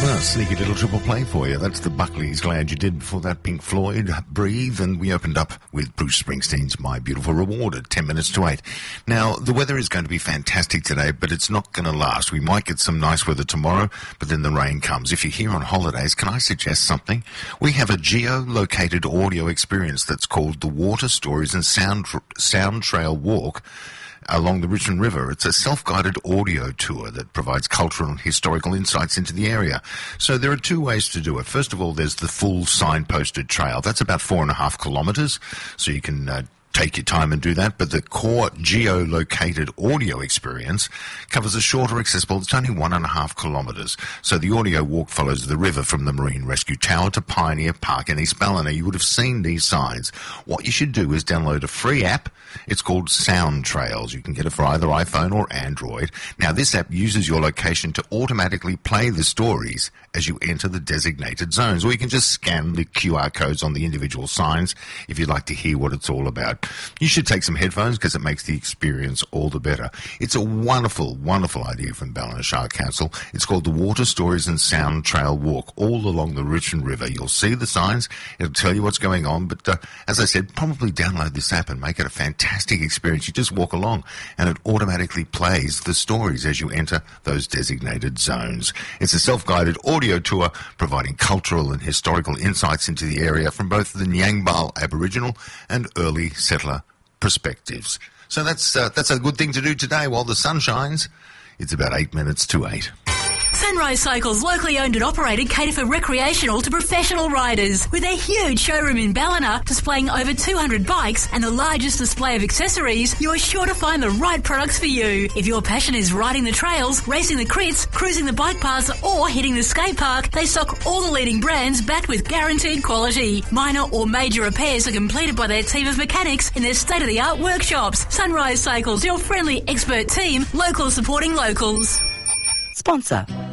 Well, sneaky little triple play for you. That's the Buckley's Glad You Did. Before that, Pink Floyd, Breathe, and we opened up with Bruce Springsteen's My Beautiful Reward at 10 minutes to 8. Now, the weather is going to be fantastic today, but it's not going to last. We might get some nice weather tomorrow, but then the rain comes. If you're here on holidays, can I suggest something? We have a geo-located audio experience that's called the Water Stories and Sound Trail Walk along the Richmond River. It's a self-guided audio tour that provides cultural and historical insights into the area. So there are two ways to do it. First of all, there's the full signposted trail. That's about 4.5 kilometres, so you can take your time and do that, but the core geo-located audio experience covers a shorter, accessible, it's only 1.5 kilometres. So the audio walk follows the river from the Marine Rescue Tower to Pioneer Park in East Ballina. You would have seen these signs. What you should do is download a free app. It's called Sound Trails. You can get it for either iPhone or Android. Now, this app uses your location to automatically play the stories as you enter the designated zones, or you can just scan the QR codes on the individual signs if you'd like to hear what it's all about. You should take some headphones because it makes the experience all the better. It's a wonderful, wonderful idea from Ballina Shire Council. It's called the Water Stories and Sound Trail Walk all along the Richmond River. You'll see the signs. It'll tell you what's going on. But as I said, probably download this app and make it a fantastic experience. You just walk along and it automatically plays the stories as you enter those designated zones. It's a self-guided audio tour providing cultural and historical insights into the area from both the Nyangbal Aboriginal and early settler perspectives. So that's a good thing to do today while the sun shines. It's about 8 minutes to 8. Sunrise Cycles, locally owned and operated, cater for recreational to professional riders. With a huge showroom in Ballina displaying over 200 bikes and the largest display of accessories, you are sure to find the right products for you. If your passion is riding the trails, racing the crits, cruising the bike paths or hitting the skate park, they stock all the leading brands backed with guaranteed quality. Minor or major repairs are completed by their team of mechanics in their state-of-the-art workshops. Sunrise Cycles, your friendly expert team, locals supporting locals. Sponsor